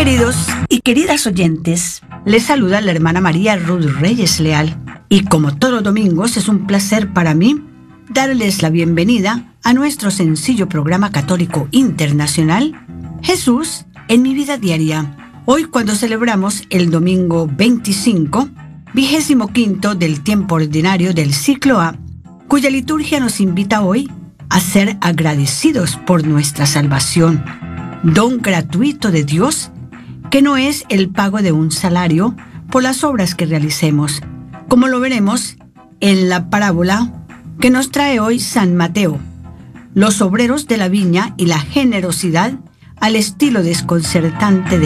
Queridos y queridas oyentes, les saluda la hermana María Ruth Reyes Leal. Y como todos los domingos es un placer para mí darles la bienvenida a nuestro sencillo programa católico internacional Jesús en mi vida diaria. Hoy, cuando celebramos el domingo 25, 25º del tiempo ordinario del ciclo A, cuya liturgia nos invita hoy a ser agradecidos por nuestra salvación, don gratuito de Dios, que no es el pago de un salario por las obras que realicemos, como lo veremos en la parábola que nos trae hoy San Mateo, los obreros de la viña y la generosidad al estilo desconcertante de